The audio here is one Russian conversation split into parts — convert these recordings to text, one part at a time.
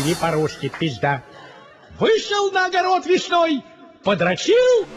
или по-русски пизда. Вышел на огород весной, подрочил.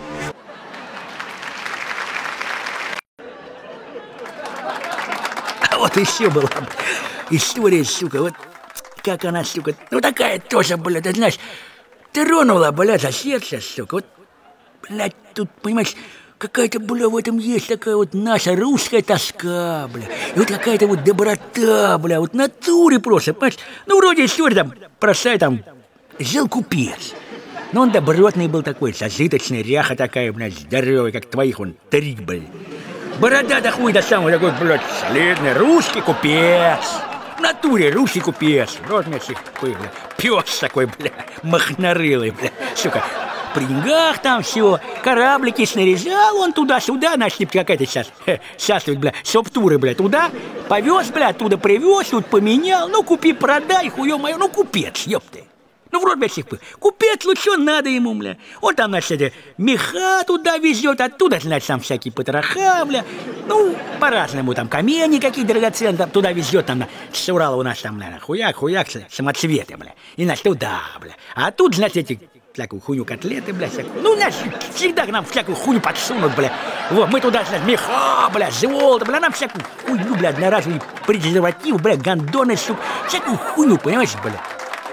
А вот еще была история, сука, вот как она, сука, ну такая тоже, блядь, ты знаешь, тронула, блядь, за сердце, сука, вот, блядь, тут, понимаешь, какая-то, бля, в этом есть такая вот наша русская тоска, бля, и вот какая-то вот доброта, бля, вот натуре просто, понимаешь, ну, вроде история там, простая там, жил купец, но он добротный был такой, зажиточный, ряха такая, блядь, здоровый, как твоих, он 3, блядь, борода да хуй до самого такой, блядь, солидный русский купец. В натуре русский купец. Вот мне всех бля. Пёс такой, бля, махнорылый, бля, сука. При деньгах там все, кораблики снаряжал он туда-сюда, значит, какая-то сейчас, бля, соптуры, бля, туда повез, бля, оттуда привез, тут поменял, ну, купи, продай, хуё моё, ну, купец, ёпты. Ну, вроде, блядь, всех купец, лучше надо ему, бля. Он там, значит, меха туда везет, оттуда, значит, там всякие потроха, бля. Ну, по-разному, там, камни какие драгоценные, там, туда везет, там, с Урала у нас там, бля, хуяк, самоцветы, бля. И, значит, туда, бля. А тут, значит, эти, всякую хуйню, котлеты, бля, всякую. Ну, значит, всегда к нам всякую хуйню подсунут, бля. Вот, мы туда, значит, меха, бля, золото, бля, нам всякую хуйню, бля, одноразовый презерватив, бля, гондоны, сука, всякую хуйню, понимаешь, бля.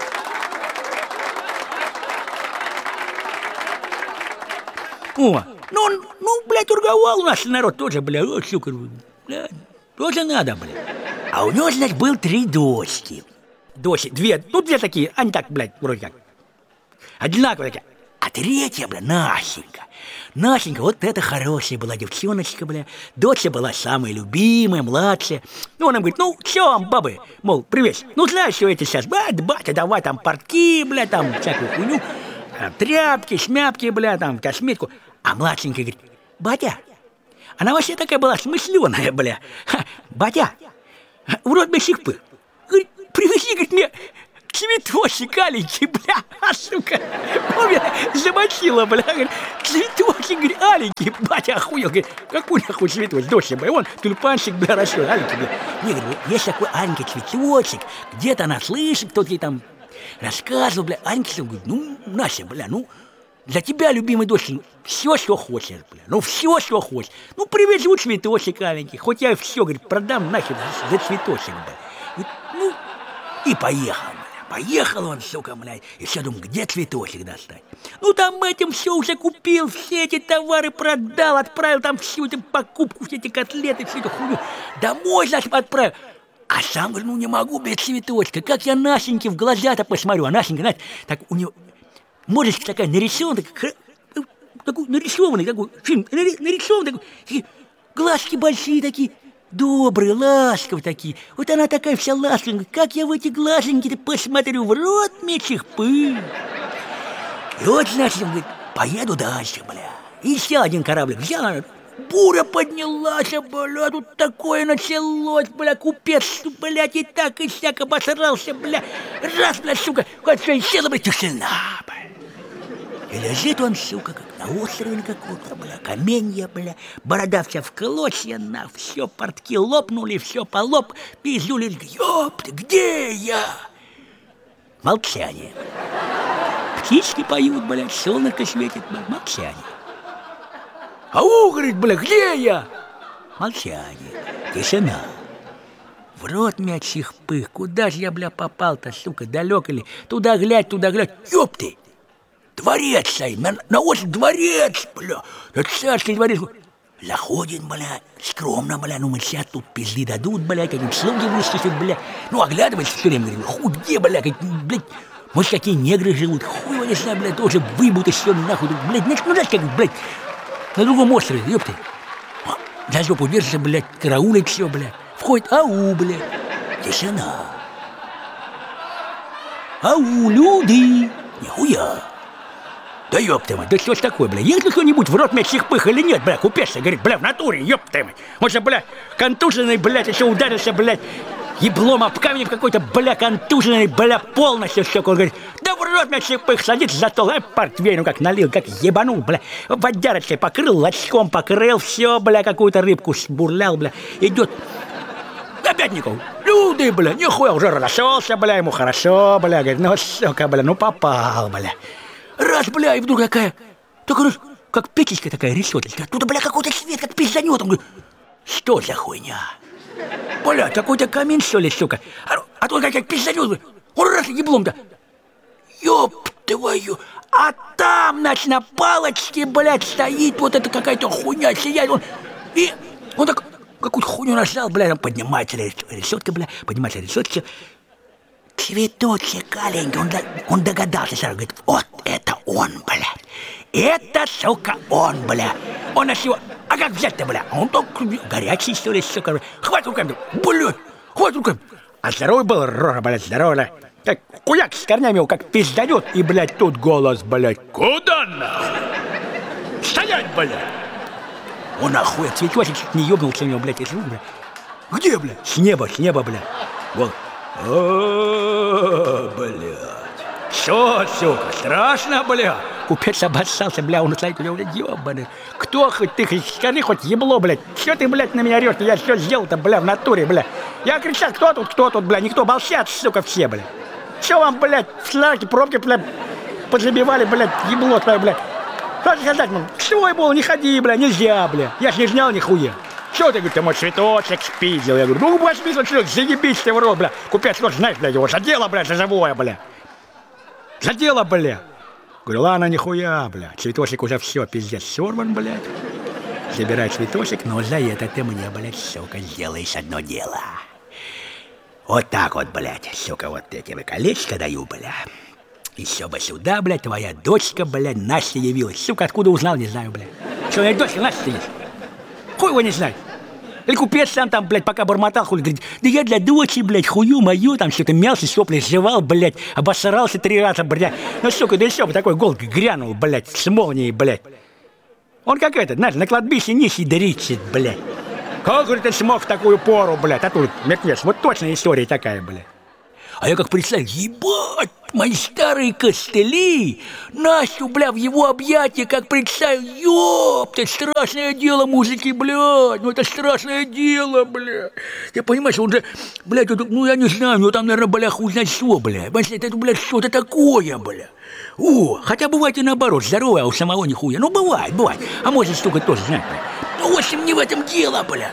О, ну, блядь, торговал у нас народ тоже, бля, вот, сука, бля, тоже надо, бля. А у него, значит, был 3 дочки. Две такие, они так, блядь, вроде как, одинаковые такие. А 3-я, бля, Насенька. Насенька, вот это хорошая была девчоночка, бля. Дочь была самая любимая, младшая. Ну, она говорит, ну, все вам, бабы, мол, привет. Ну, знаешь, что эти сейчас, батя, давай там портки, бля, там всякую хуйню. Тряпки, шмяпки, бля, там, косметику. А младшенькая говорит, батя, она вообще такая была смысленая, бля. Батя, вроде бы сих пых. Говорит, привези, говорит, мне цветочек аленький, бля, сука. Он меня замочила, бля. Говорит, цветочек, говорит, аленький. Батя охуел, говорит, какой нахуй цветочек, дочь, бля, он тюльпанчик, бля, растет, аленький, бля. Не, говорит, есть такой аленький цветочек, где-то она слышит, кто-то ей там рассказывал, бля, Анька, говорит, ну, Настя, бля, ну, для тебя, любимый дочь, ну, все, что хочешь, бля, ну, все, что хочешь. Ну, привези вот цветочек аленький, хоть я все, говорит, продам нахер за цветочек, бля. Ну, и поехал, бля. Поехал он, сука, бля, и все думаю, где цветочек достать? Ну, там этим все уже купил, все эти товары продал, отправил там всю эту покупку, все эти котлеты, всю эту хуйню. Домой, значит, отправил. А сам, говорю, ну не могу без цветочка. Как я Насеньке в глаза-то посмотрю. А Насенька, знаете, так у нее мордочка такая нарисованная, такой нарисованный, такой фильм, нарисованный, такой, глазки большие такие, добрые, ласковые такие. Вот она такая вся ласковая. Как я в эти глазеньки-то посмотрю, в рот мечих пыль. И вот, значит, он говорит, поеду дальше, бля. И сел один кораблик, взял, буря поднялась, бля, тут такое началось, бля, купец, блядь, и так, и сяк обосрался, бля. Раз, бля, сука, хоть все исчезло, бля, тишина, бля. И лежит он, сука, как на острове каком-то, бля, каменья, бля, борода вся в клочья, на, все портки лопнули, все полоп, пиздюли, ёпты, где я? Молчание. Птички поют, блядь, солнышко светит, блядь, молчание. Ау, говорит, бля, где я? Молчание, тишина. В рот мячих пых, куда же я, бля, попал-то, сука, далеко ли? Туда глядь, ёпты! Дворец стоит, на остров дворец, бля, это царский дворец. Заходит, бля, скромно, бля, ну мы сейчас тут пизды дадут, бля, какие-нибудь слуги выступят, бля. Ну, оглядывается все время, говорит, хуй, где, бля, блядь, может, какие негры живут, хуй, я не знаю, бля, тоже выбут еще нахуй, блядь, ну, знаешь, как, блядь, на другом острове, ёпты. За жопу держится, блядь, караулит все, блядь. Входит, ау, блядь, тишина. Ау, люди, нихуя. Да ёпта мать, да что ж такое, бля? Есть ли кто-нибудь в рот мячих пых или нет, бля? Купец, говорит, бля, в натуре, ёпта мать. Он же, бля, контуженный, блядь, еще ударился, блядь, еблом об камень в какой-то, бля, контуженный, бля, полностью все. Он говорит, да в рот мячих пых, садится за стол, портвейн, ну как налил, как ебанул, бля. Водярочкой покрыл, лачком покрыл, все, бля, какую-то рыбку сбурлял, бля. Идет. Опять никого. Люди, бля, нихуя, уже разошелся, бля, ему хорошо, бля. Говорит, ну, сука, бля, ну попал, бля. Раз, бля, и вдруг такая, только как печечка такая решеточка. Оттуда, бля, какой-то свет, как пизданет. Он говорит, что за хуйня? Бля, какой-то камин, что ли, сука? А то как пизданет, он раз еблом-то. Ёб твою. А там, значит, на палочке, блядь, стоит вот эта какая-то хуйня, сияет он. И он так какую-то хуйню нажал, блядь, он поднимается решетка, блядь, поднимается решетка. Цветочек аленький, он догадался сразу, говорит, вот это он, блядь. Это, сука, он, блядь. Он нас его, а как взять-то, блядь? Он так горячий, что ли, сука. Хватит руками, блядь, хватит руками. А здоровый был, Рора, блядь, здоровый, блядь. Как куяк с корнями его как пизданет, и, блядь, тут голос, блядь. Куда нахуй? Стоять, блядь! Он нахуй, цветочек чуть не ёбнулся у него, блядь, из рук, блядь. Где, блядь? С неба, блядь. Вот. О, блядь. Что, сука, страшно, блядь? Купец обоссался, блядь, он стоит, блядь, ёбаный. Кто хоть ты, скажи хоть ебло, блядь. Что ты, блядь, на меня орёшь? Я что сделал-то, блядь, в натуре, блядь? Я кричал, кто тут, блядь, никто, молчат, сука, все, блядь. Что вам, блядь, в сларке, пробки, блядь, подлебивали, блядь, ебло твое, блядь. Что сказать, мол, что было, не ходи, блядь, нельзя, блядь. Я ж не знал нихуя. Что ты, говорит, ты мой цветочек спиздил? Я говорю, ну, блядь, спиздил, цветочек, заебись ты в рот, блядь. Купец, ну, знаешь, блядь, его задело, блядь, за живое, блядь. Задело, блядь. Говорю, ладно, нихуя, блядь. Цветочек уже все, пиздец, сорван, блядь. Забирай цветочек, но за это ты мне, блядь, сука, сделаешь одно дело. Вот так вот, блядь, сука, вот я тебе колечко даю, блядь. Еще бы сюда, блядь, твоя дочка, блядь, Настя явилась. Сука, откуда узнал, не знаю, блядь. Что у меня дочка Настя есть? Хуй его не знает. Или купец сам там, блядь, пока бормотал, хуй, говорит, да я для дочери, блядь, хую мою, там что-то мялся, сопли жевал, блядь, обосрался 3 раза, блядь. Ну, сука, да еще бы такой гол грянул, блядь, с молнией, блядь. Он как этот, знаешь, на кладбище нищий дричит, блядь. Как, говорит, ты смог в такую пору, блядь, а тут мертвец. Вот точно история такая, блядь. А я как представил, ебать, мои старые костыли, Настю, бля, в его объятия, как представил, ёпта, страшное дело, мужики, блядь, ну это страшное дело, бля. Ты понимаешь, он же, блядь, ну я не знаю, у него там, наверное, бля, хуй знает что, бля. Понимаешь, это, блядь, что-то такое, бля. О, хотя бывает и наоборот, здоровое, а у самого нихуя. Ну, бывает. А может, штука тоже, знаешь, бля. Ну, в общем, не в этом дело, бля.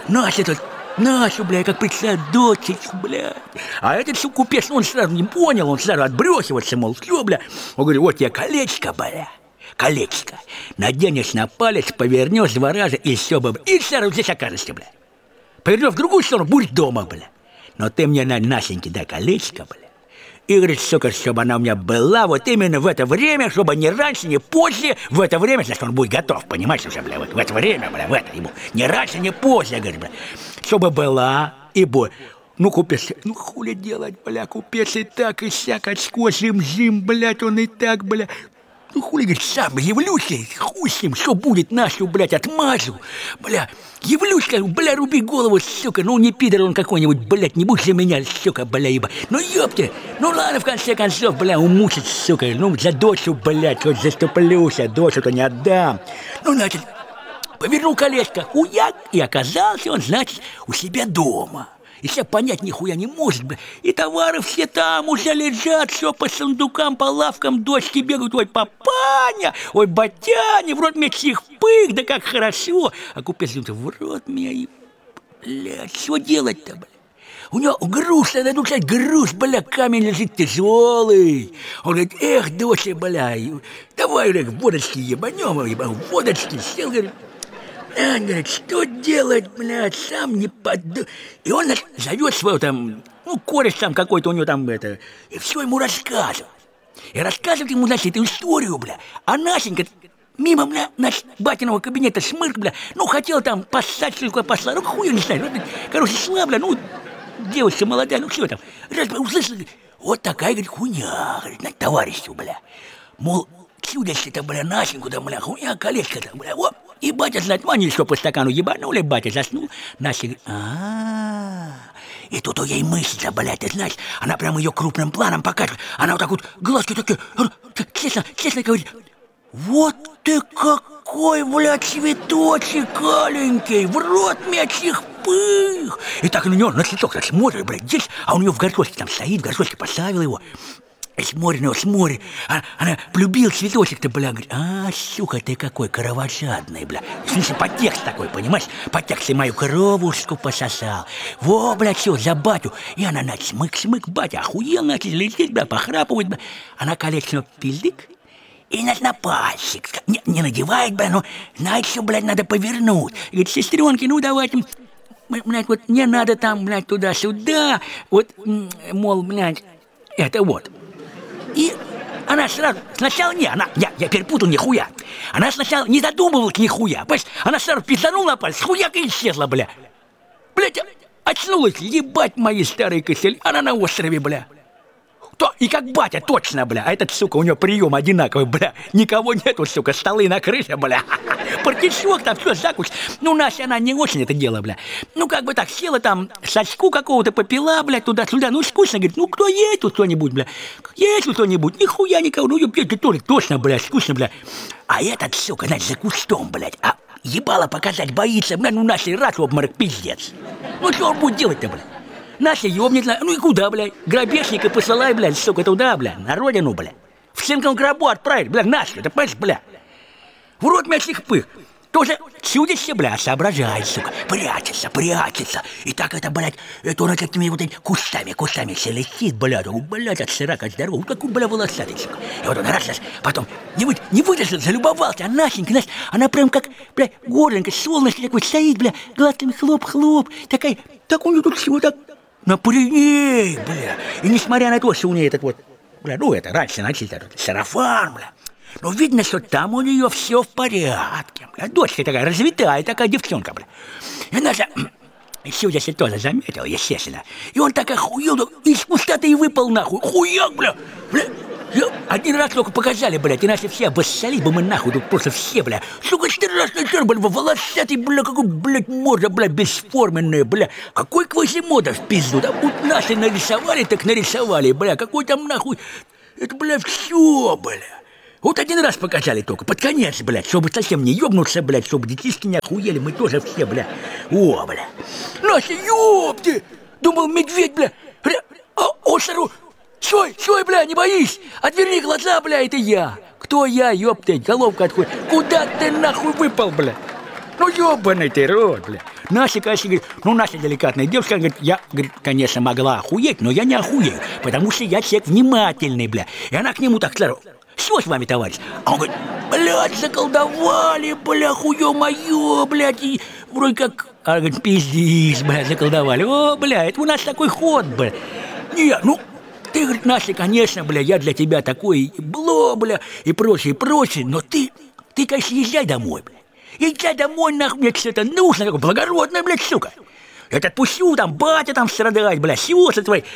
Настю, бля, как представить, дочечку, бля. А этот, сука, купец, он сразу не понял, он сразу отбрехивается, мол, что, бля. Он говорит, вот тебе колечко, бля, колечко. Наденешь на палец, повернешь 2 раза, и все, бля. И сразу здесь окажешься, бля. Повернешь в другую сторону, будешь дома, бля. Но ты мне, Насеньке, дай колечко, бля. И говорит, сука, чтобы она у меня была вот именно в это время, чтобы не раньше, не позже, в это время, значит, он будет готов, понимаешь, уже, бля, вот в это время, бля, в это ему, не раньше, не позже, говорит, бля, чтобы была и будет. Ну, купец, ну, хули делать, бля, купец и так, и сяк, очко, жим, блядь, он и так, бля. Ну, хули, говорит, сам явлюсь, хуй с ним, что будет, нашу, блядь, отмажу, бля. Явлюсь, как, бля, руби голову, сука, ну не пидор он какой-нибудь, блядь, не будь за меня, сука, бля, еба. Ну ёпте, ну ладно, в конце концов, бля, умучить, сука, ну за дочь, блядь, хоть заступлюсь, а дочь-то не отдам. Ну, значит, повернул колечко, хуяк, и оказался он, значит, у себя дома. И себя понять нихуя не может, бля. И товары все там уже лежат, все по сундукам, по лавкам, дочки бегают, ой, папаня, ой, батяня, в рот мне чих-пых, да как хорошо. А купец думает, в рот меня, и, блядь, что делать-то, бля? У него груз, надо начать груз, бля, камень лежит тяжелый. Он говорит, эх, доча, бля, давай, говорит, водочки ебанем, водочки, сел, говорит. Он говорит, что делать, блядь, сам не подду... И он зовет своего там, ну, кореш там какой-то у него там, это, и все ему рассказывает. И рассказывает ему, значит, эту историю, бля. А Насенька мимо, бля, батиного кабинета шмырк, бля, ну, хотел там поссать, только послать, ну, хуй не знаю, ну, короче, шла, бля, ну, девушка молодая, ну, что там, раз, бля, услышал, вот такая, говорит, хуйня, говорит, на товарищу, бля, мол, чудо-то, бля, Насеньку, да, бля, хуйня, колечко-то, бля, вот. И батя, значит, они еще по стакану ебанули, батя заснул. Настя говорит, и тут у ей мысль, блядь, ты знаешь, она прям ее крупным планом показывает. Она вот так вот, глазки такие, честно говорит, вот ты какой, блядь, цветочек аленький, в рот мячих пых. И так на него на цветок так смотрит, блядь, здесь, а у нее в горшочке там стоит, в горшочке поставил его. И смотрит на него, смотрит. Она полюбила цветочек-то, бля, говорит, сука, ты какой кровожадный, бля. В смысле, подтекст такой, понимаешь? Подтекст, ты мою коровушку пососал. Во, бля, все, за батю. И она, значит, смык-смык, батя охуел, значит, летит, бля, похрапывает, бля. Она колечко пиздик. И на пальчик. Не надевает, бля, ну, знаете, что, блядь, надо повернуть. Говорит, сестренки, ну, давайте, блядь, вот не надо там, блядь, туда-сюда. Вот, мол, блядь, это вот. И она сразу, сначала я перепутал нихуя. Она сначала не задумывалась нихуя, понимаешь? Она сразу пизданула на палец, хуяк и исчезла, бля. Блядь, очнулась, ебать мои старые косяки. Она на острове, бля. И как батя, точно, бля. А этот, сука, у него прием одинаковый, бля. Никого нету, сука, столы накрыты, бля. Партишок там, все, закусь. Ну, Настя, она не очень это дело, бля. Ну, как бы так, села там, сачку какого-то попила, бля, туда-сюда. Ну, скучно, говорит, ну, кто есть тут кто-нибудь, бля? Есть тут кто-нибудь? Нихуя никого. Ну, ты тоже, точно, бля, скучно, бля. А этот, сука, значит, за кустом, блядь. А ебало показать боится, бля, ну, Настя, раз в обморок, пиздец. Ну, что он будет делать-то, бля? Настя ёбнет, ну и куда, блядь? Грабежника посылай, блядь, сука, туда, блядь, на родину, блядь. В цинковом гробу отправить, блядь, Настю, ты понимаешь, блядь? В рот мясных пых. Тоже чудище, блядь, соображает, сука. Прячется. И так это, блядь, это он какими вот этими кустами все летит, блядь. Блядь, от сырака, от здорового. Ну, какой, блядь, волосатый, сука. И вот он раз, потом не выдержал, залюбовался, а Настенька, знаешь, она прям как, блядь, горленькая, солнышко такой стоит, блядь, глазками хлоп-хлоп. Так у нее тут всего так напрягей, бля. И несмотря на то, что у нее этот вот, бля, ну это раньше носить этот сарафан, бля. Но видно, что там у нее все в порядке, бля. Дочка такая развитая, такая девчонка, бля. И она же, Сюда тоже заметил, естественно. И он так охуел, из пустоты и выпал нахуй. Хуяк, бля. Один раз только показали, блядь, иначе все обоссались бы мы нахуй, тут просто все, бля. Сука, страшный черт, бля, волосатый, бля, какой, блядь, морда, бля, бесформенная, бля. Какой Квазимода в пизду, да вот наши нарисовали, так нарисовали, бля, какой там нахуй, это, бля, все, бля. Вот один раз показали только, под конец, блядь, чтобы совсем не ёбнуться, блядь, чтобы детишки не охуели, мы тоже все, бля. О, бля. Настя, ёпты! Думал, медведь, бля. Осару. Стой, бля, не боись! Отверни глаза, бля, это я! Кто я, ёпты, головка отходит? Куда ты нахуй выпал, бля? Ну, ёбаный ты рот, бля. Настя, конечно, говорит, ну, Настя деликатная девушка, говорит, я, говорит, конечно, могла охуеть, но я не охуею, потому что я человек внимательный, бля. И она к нему так сразу, что с вами, товарищ? А он говорит, блядь, заколдовали, бля, хуё моё, блядь, и вроде как, а говорит, пиздись, бля, заколдовали. О, бля, это у нас такой ход, бля. Не, ну, ты, говорит, Настя, конечно, бля, я для тебя такой, бло, бля, и прочее, но ты, конечно, езжай домой, бля. Езжай домой, нахуй, мне все это нужно, как благородная, блядь, сука. Я тебя отпущу, там, батя там страдает, бля, сиосы твои.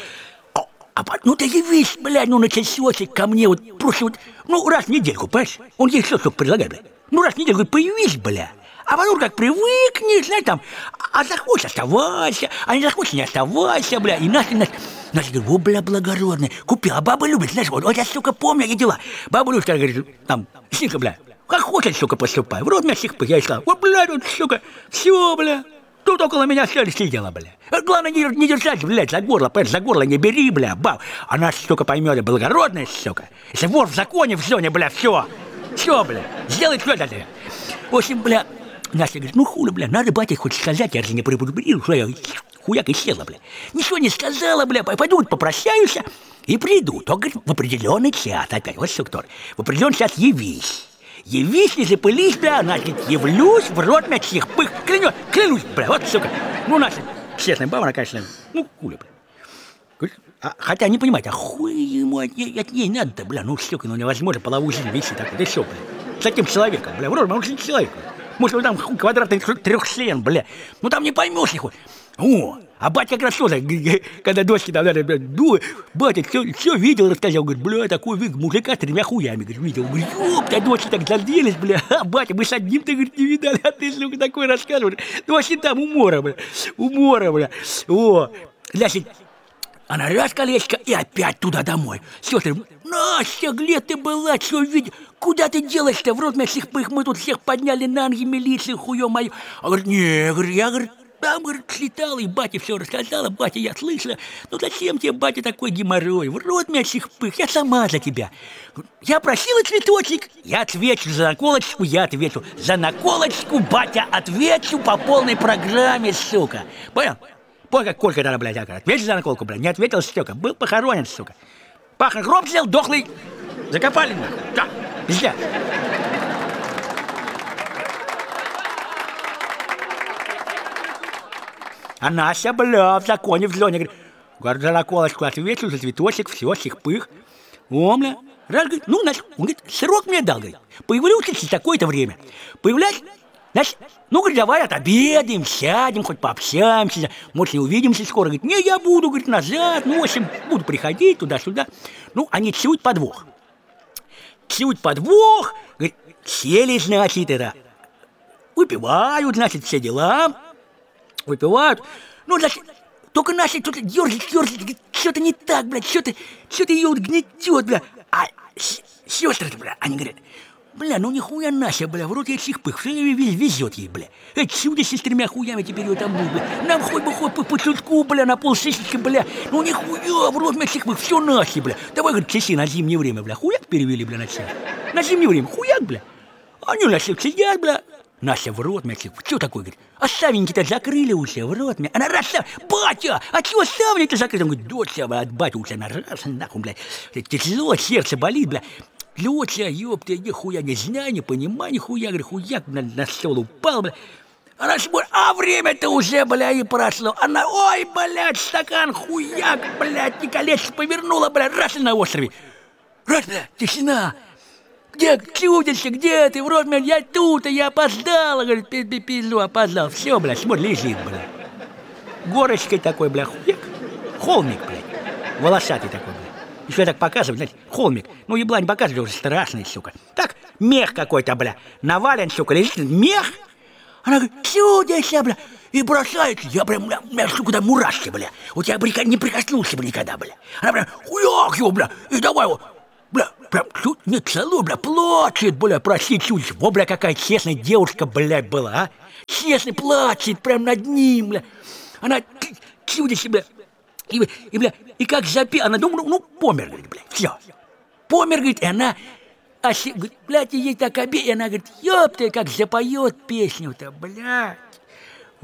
Ну ты явись, блядь, ну на часочек ко мне, вот, просто вот, ну, раз в недельку, понимаешь? Он ей что предлагает, блядь. Ну, раз в недельку появись, бля. А потом как привыкнешь, знаешь, там, а захочешь, оставайся, а не захочешь, не оставайся, бля. И Настя говорит, о, бля, благородная, купила, а баба любит, знаешь, вот я, сука, помню, я дела. Баба любит, когда говорит, там, синка, бля, как хочешь, сука, поступай, в рот мясных пых, я и сказал, вот, бля, вот, сука, все, бля. Тут около меня все сидела, бля. Главное, не держать, блядь, за горло, понимаешь, за горло не бери, бля, баб. Она, сука, поймет, благородная, сука. Если вор в законе, в зоне, бля, все, бля, сделай что-то. В общем, бля, Настя говорит, ну хули, бля, надо батя хоть сказать, я же не предупредил, что я хуяк исчезла, бля. Ничего не сказала, бля, пойду попрощаюсь и приду. Только, говорит, в определенный час опять, вот сука, в определенный час явись. Явись, не запылись, бля, значит, явлюсь в рот мясных пых. Клянусь, бля, вот, сука. Ну, наша честная баба, она, конечно, ну, хули, бля. Хотя не понимаете, а хуй ему от ней надо-то, бля, ну, сука, ну, невозможно половую жизнь вести так, да все, бля. С таким человеком, бля, вроде, он же не человек. Может, он там квадратный трехчлен, бля. Ну, там не поймешь нихуя. О, а батя как раз тоже, когда дочки там, батя все видел, рассказал, говорит, бля, такой вид мужика с 3 хуями, говорит, видел. Говорит, ёпта, дочки так зарделись, бля, а батя, мы с одним-то, говорит, не видали, а ты, сука, такой рассказываешь. Ну, вообще там умора, бля, о, значит, она раз колечко и опять туда домой. Сестры, Настя, где ты была, что видел? Куда ты делась-то? В рот мясных пых, мы тут всех подняли на ноги, милицию, хуё мою. А говорит, не, говорит, Там, говорит, слетала, и батя все рассказала. Батя, я слышала. Ну зачем тебе, батя, такой геморрой? В рот мячих пых, я сама за тебя. Я просила цветочек, я отвечу за наколочку, я отвечу за наколочку, батя, отвечу по полной программе, сука. Понял? Понял, как Колька тогда, блядь, ответил за наколку, блядь, не ответил, сука. Был похоронен, сука. Пахан гроб взял, дохлый. Закопали, нахуй. Да, везде. А Настя, бля, в законе, в зоне, говорит, за наколочку ответил, за цветочек, все, сих-пых. О, бля. Раз, говорит, ну, значит, он говорит, срок мне дал, говорит, появлюсь через такое-то время. Появляюсь, значит, ну, говорит, давай отобедаем, сядем, хоть пообщаемся, может, не увидимся скоро. Говорит, не, я буду, говорит, назад, ну, в общем, буду приходить туда-сюда. Ну, они чуют подвох. Чуют подвох, говорит, сели, значит, это, выпивают, значит, все дела. Выпивают. Ну, значит, только Настя тут дёрзит, что-то не так, блядь, что-то ее вот гнетет, бля. А сестры-то, бля, они говорят, бля, ну нихуя Настя, бля, в рот ей чих-пых, все везет ей, бля. Чудо с 4 хуями теперь ее там будет, бля. Нам хоть бы по чутку, бля, на полсисечки, бля. Ну нихуя, в рот мне чих-пых, все Настя, бля. Давай, говорит, часы на зимнее время, бля, хуяк перевели, бля, на час. На зимнее время, хуяк, бля. Они у нас сидят, бля. Настя в рот, мячик, что такое, говорит? А ставеньки-то закрыли уже, в рот, мя. Она раз, батя, а чего ставни-то закрыли? Он говорит, доча, от батя у тебя раз, нахуй, блядь. Тяжело, сердце болит, бля. Доча, ёпта, нихуя не знаю, не понимаю, нихуя, говорит, хуяк на стол упал, бля. Она смотрит, а время-то уже, бля, и прошло. Она, ой, блядь, стакан, хуяк, блядь, не колечко повернула, блядь, раз и на острове. Раз, блядь, тишина. Где, чудище, где ты? В рот, блядь, я тут, а я опоздала, говорит, пизду, опоздал. Все, блядь, смотри, лежит, блядь. Горочкой такой, блядь, хуяк. Холмик, блядь, волосатый такой, блядь. Еще я так показываю, знаете, холмик. Ну, еблань показывает, уже страшный, сука. Так, мех какой-то, бля, навален, сука, лежит, мех. Она говорит, чудище, бля, и бросается. Я прям, бля, сука, да мурашки, бля. Вот я бы не прикоснулся бы никогда, бля. Она прям, хуяк его, бля, и давай его. Бля, прям чуть не целую, бля, плачет, бля, прости, чуть. Во, бля, какая честная девушка, блядь, была, а? Честно плачет, прям над ним, бля. Она чудище, бля. Бля, и как запела, она думала, ну, помер, говорит, бля, все. Помер, говорит, и она, говорит, блядь, ей так обидно, и она говорит, ёпта, как запоет песню-то, бля.